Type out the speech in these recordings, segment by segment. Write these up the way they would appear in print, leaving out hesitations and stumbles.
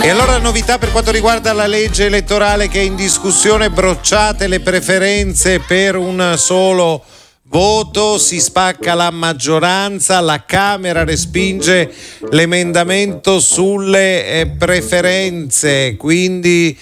E allora novità per quanto riguarda la legge elettorale che è in discussione: brocciate le preferenze per un solo voto, si spacca la maggioranza, la Camera respinge l'emendamento sulle preferenze, quindi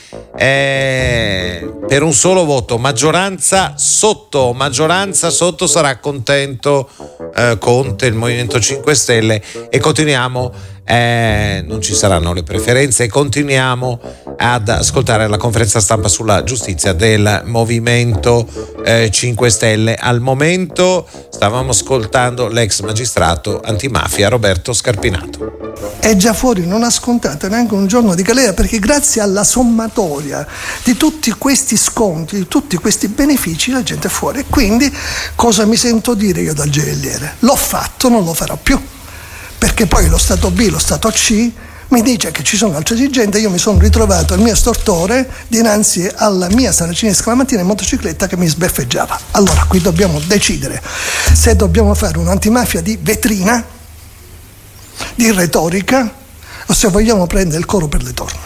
per un solo voto, maggioranza sotto sarà contento Conte, il Movimento 5 Stelle, e continuiamo, non ci saranno le preferenze, e continuiamo ad ascoltare la conferenza stampa sulla giustizia del Movimento 5 Stelle. Al momento stavamo ascoltando l'ex magistrato antimafia Roberto Scarpinato. È già fuori, non ha scontato neanche un giorno di galera, perché grazie alla sommatoria di tutti questi sconti, di tutti questi benefici, la gente è fuori. E quindi cosa mi sento dire io dal GLR? L'ho fatto, non lo farò più, perché poi lo Stato B, lo Stato C mi dice che ci sono altre esigenze. Io mi sono ritrovato al mio stortore dinanzi alla mia saracinesca la mattina in motocicletta che mi sbeffeggiava. Allora qui dobbiamo decidere se dobbiamo fare un'antimafia di vetrina, di retorica, o se vogliamo prendere il coro per le torne.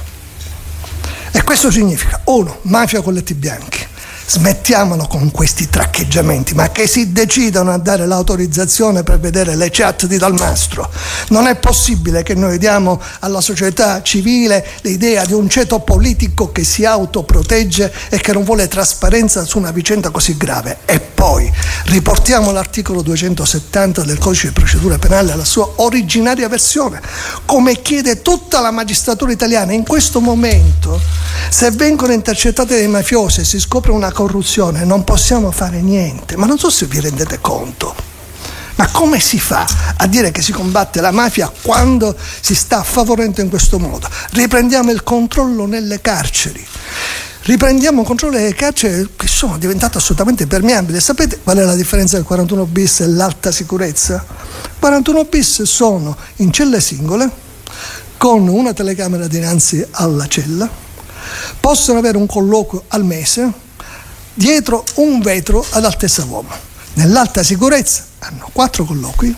E questo significa: 1. Mafia colletti bianchi. Smettiamolo con questi traccheggiamenti, ma che si decidano a dare l'autorizzazione per vedere le chat di Dalmastro. Non è possibile che noi diamo alla società civile l'idea di un ceto politico che si autoprotegge e che non vuole trasparenza su una vicenda così grave. E poi riportiamo l'articolo 270 del Codice di procedura penale alla sua originaria versione, come chiede tutta la magistratura italiana. In questo momento, se vengono intercettate dei mafiosi e si scopre una corruzione, non possiamo fare niente. Ma non so se vi rendete conto, ma come si fa a dire che si combatte la mafia quando si sta favorendo in questo modo? Riprendiamo il controllo nelle carceri. Riprendiamo il controllo delle carceri che sono diventate assolutamente permeabili. Sapete qual è la differenza del 41 bis e l'alta sicurezza? 41 bis sono in celle singole, con una telecamera dinanzi alla cella, possono avere un colloquio al mese, dietro un vetro ad altezza uomo. Nell'alta sicurezza hanno 4 colloqui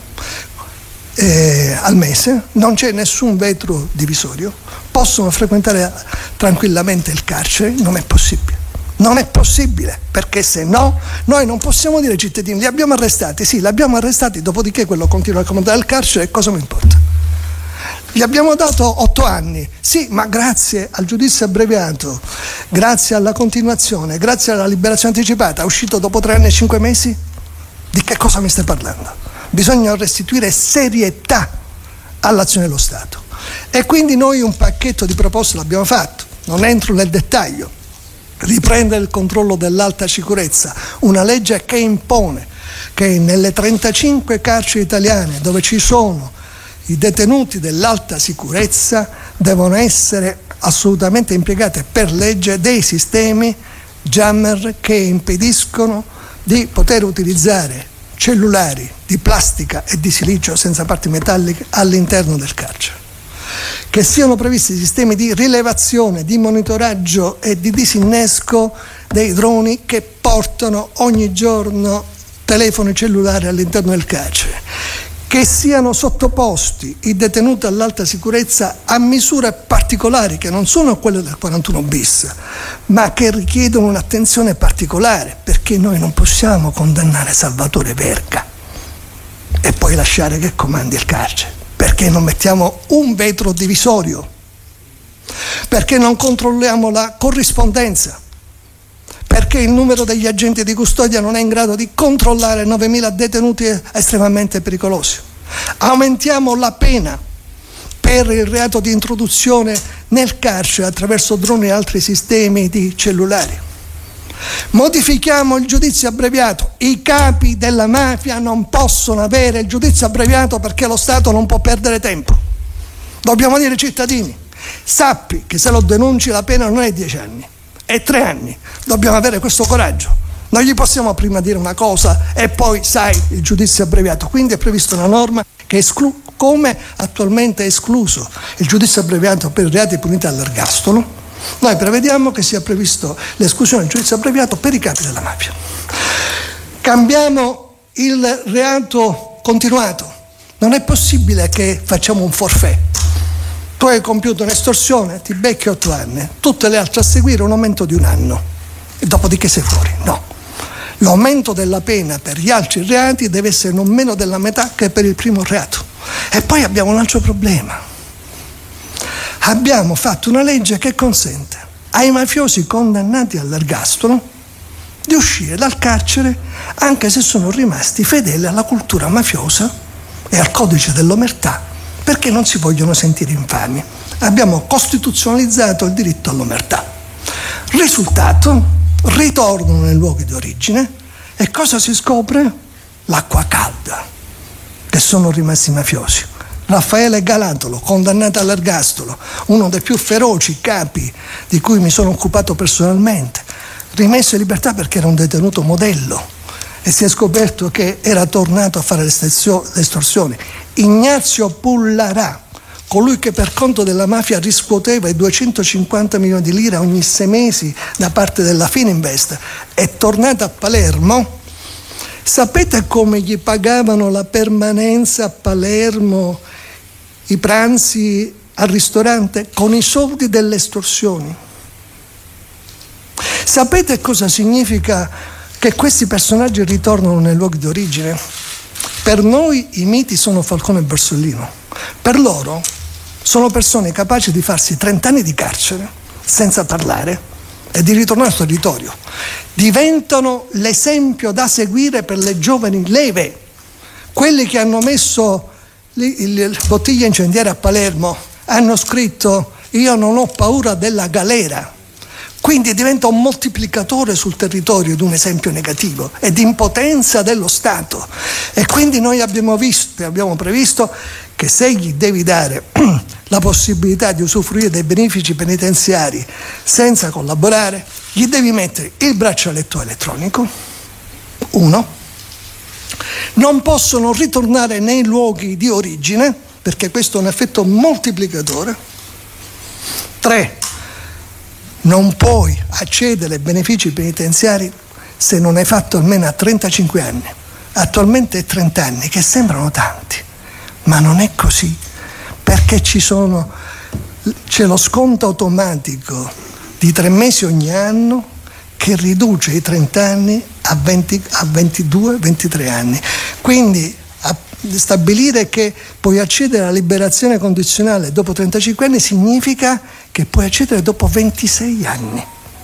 al mese, non c'è nessun vetro divisorio, possono frequentare tranquillamente il carcere. Non è possibile. Non è possibile, perché se no noi non possiamo dire ai cittadini: li abbiamo arrestati. Sì, li abbiamo arrestati, dopodiché quello continua a comandare il carcere e cosa mi importa? Gli abbiamo dato 8 anni, sì, ma grazie al giudizio abbreviato, grazie alla continuazione, grazie alla liberazione anticipata, è uscito dopo 3 anni e 5 mesi? Di che cosa mi stai parlando? Bisogna restituire serietà all'azione dello Stato. E quindi noi un pacchetto di proposte l'abbiamo fatto, non entro nel dettaglio. Riprendere il controllo dell'alta sicurezza, una legge che impone che nelle 35 carceri italiane dove ci sono i detenuti dell'alta sicurezza devono essere assolutamente impiegati per legge dei sistemi jammer che impediscono di poter utilizzare cellulari di plastica e di silicio senza parti metalliche all'interno del carcere. Che siano previsti sistemi di rilevazione, di monitoraggio e di disinnesco dei droni che portano ogni giorno telefoni cellulari all'interno del carcere. Che siano sottoposti i detenuti all'alta sicurezza a misure particolari che non sono quelle del 41 bis, ma che richiedono un'attenzione particolare, perché noi non possiamo condannare Salvatore Verga e poi lasciare che comandi il carcere. Perché non mettiamo un vetro divisorio? Perché non controlliamo la corrispondenza? Perché il numero degli agenti di custodia non è in grado di controllare 9.000 detenuti estremamente pericolosi. Aumentiamo la pena per il reato di introduzione nel carcere attraverso droni e altri sistemi di cellulari. Modifichiamo il giudizio abbreviato. I capi della mafia non possono avere il giudizio abbreviato perché lo Stato non può perdere tempo. Dobbiamo dire ai cittadini: sappi che se lo denunci la pena non è 10 anni, è 3 anni. Dobbiamo avere questo coraggio. Non gli possiamo prima dire una cosa e poi, sai, il giudizio abbreviato. Quindi è prevista una norma che come attualmente è escluso il giudizio abbreviato per i reati puniti all'ergastolo, noi prevediamo che sia previsto l'esclusione del giudizio abbreviato per i capi della mafia. Cambiamo il reato continuato. Non è possibile che facciamo un forfait. Tu hai compiuto un'estorsione, ti becchi 8 anni, tutte le altre a seguire un aumento di 1 anno, e dopodiché sei fuori. No, l'aumento della pena per gli altri reati deve essere non meno della metà che per il primo reato. E poi abbiamo un altro problema. Abbiamo fatto una legge che consente ai mafiosi condannati all'ergastolo di uscire dal carcere anche se sono rimasti fedeli alla cultura mafiosa e al codice dell'omertà, perché non si vogliono sentire infami. Abbiamo costituzionalizzato il diritto all'omertà. Risultato: ritornano nei luoghi di origine e cosa si scopre? L'acqua calda, che sono rimasti mafiosi. Raffaele Galatolo, condannato all'ergastolo, uno dei più feroci capi di cui mi sono occupato personalmente, rimesso in libertà perché era un detenuto modello e si è scoperto che era tornato a fare le estorsioni. Ignazio Pullarà, colui che per conto della mafia riscuoteva i 250 milioni di lire ogni 6 mesi da parte della Fininvest, è tornato a Palermo. Sapete come gli pagavano la permanenza a Palermo, i pranzi al ristorante? Con i soldi delle estorsioni. Sapete cosa significa che questi personaggi ritornano nei luoghi di origine? Per noi i miti sono Falcone e Borsellino. Per loro sono persone capaci di farsi 30 anni di carcere senza parlare e di ritornare al territorio. Diventano l'esempio da seguire per le giovani leve. Quelli che hanno messo le bottiglie incendiarie a Palermo hanno scritto: io non ho paura della galera. Quindi diventa un moltiplicatore sul territorio di un esempio negativo e di impotenza dello Stato. E quindi noi abbiamo previsto che se gli devi dare la possibilità di usufruire dei benefici penitenziari senza collaborare, gli devi mettere il braccialetto elettronico. 1. Non possono ritornare nei luoghi di origine, perché questo è un effetto moltiplicatore. 3. Non puoi accedere ai benefici penitenziari se non hai fatto almeno a 35 anni. Attualmente è 30 anni, che sembrano tanti, ma non è così, perché c'è lo sconto automatico di 3 mesi ogni anno che riduce i 30 anni a 22-23 anni. Quindi stabilire che puoi accedere alla liberazione condizionale dopo 35 anni significa che puoi accedere dopo 26 anni.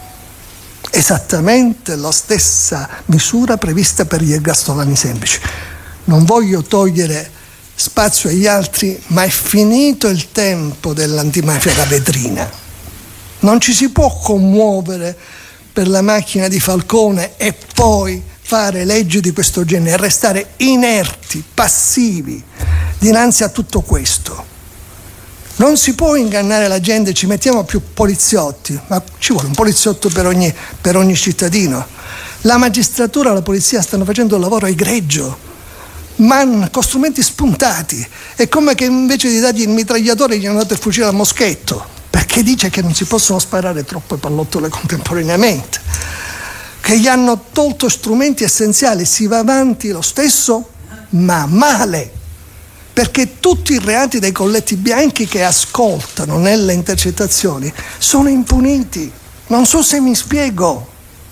Esattamente la stessa misura prevista per gli ergastolani semplici. Non voglio togliere spazio agli altri, ma è finito il tempo dell'antimafia da vetrina. Non ci si può commuovere per la macchina di Falcone e poi fare leggi di questo genere, restare inerti, passivi dinanzi a tutto questo. Non si può ingannare la gente, ci mettiamo più poliziotti, ma ci vuole un poliziotto per ogni cittadino. La magistratura e la polizia stanno facendo un lavoro egregio, ma con strumenti spuntati. È come che invece di dargli il mitragliatore gli hanno dato il fucile a moschetto, perché dice che non si possono sparare troppe pallottole contemporaneamente, che gli hanno tolto strumenti essenziali. Si va avanti lo stesso, ma male, perché tutti i reati dei colletti bianchi che ascoltano nelle intercettazioni sono impuniti. Non so se mi spiego.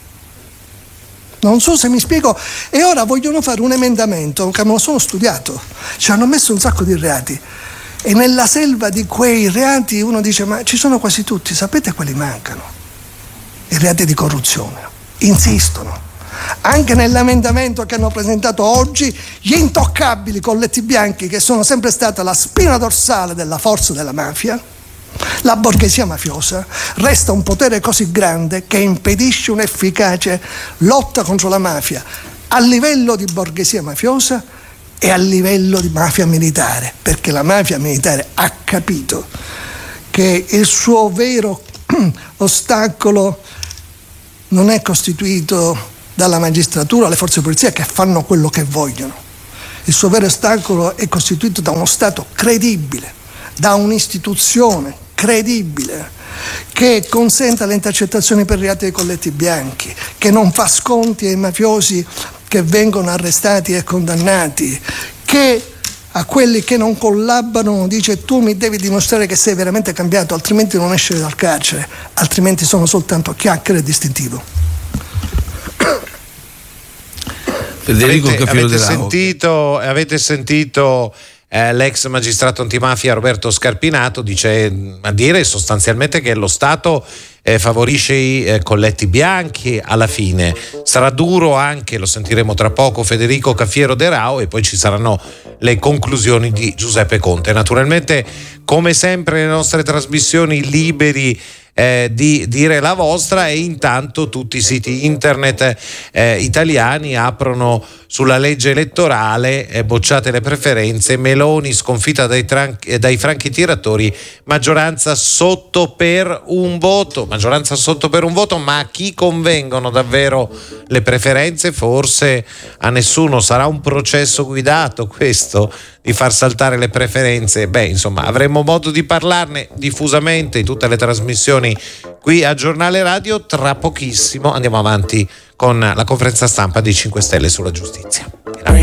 E ora vogliono fare un emendamento che me lo sono studiato, ci hanno messo un sacco di reati e nella selva di quei reati uno dice: ma ci sono quasi tutti, sapete quali mancano? I reati di corruzione. Insistono anche nell'emendamento che hanno presentato oggi gli intoccabili colletti bianchi, che sono sempre stata la spina dorsale della forza della mafia. La borghesia mafiosa resta un potere così grande che impedisce un'efficace lotta contro la mafia a livello di borghesia mafiosa e a livello di mafia militare, perché la mafia militare ha capito che il suo vero ostacolo non è costituito dalla magistratura, le forze di polizia che fanno quello che vogliono. Il suo vero ostacolo è costituito da uno Stato credibile, da un'istituzione credibile che consenta le intercettazioni per reati dei colletti bianchi, che non fa sconti ai mafiosi che vengono arrestati e condannati, che a quelli che non collaborano dice: tu mi devi dimostrare che sei veramente cambiato, altrimenti non esci dal carcere, altrimenti sono soltanto chiacchiere e distintivo. Federico Cafiero De Rao. Avete sentito l'ex magistrato antimafia Roberto Scarpinato dire sostanzialmente che lo Stato favorisce i colletti bianchi. Alla fine sarà duro anche, lo sentiremo tra poco, Federico Cafiero De Rao, e poi ci saranno le conclusioni di Giuseppe Conte. Naturalmente, come sempre nelle nostre trasmissioni, liberi di dire la vostra, e intanto tutti i siti internet italiani aprono sulla legge elettorale, bocciate le preferenze, Meloni sconfitta dai franchi tiratori, maggioranza sotto per un voto, ma a chi convengono davvero le preferenze? Forse a nessuno. Sarà un processo guidato questo, di far saltare le preferenze? Insomma, avremo modo di parlarne diffusamente in tutte le trasmissioni qui a Giornale Radio. Tra pochissimo andiamo avanti con la conferenza stampa dei 5 Stelle sulla giustizia.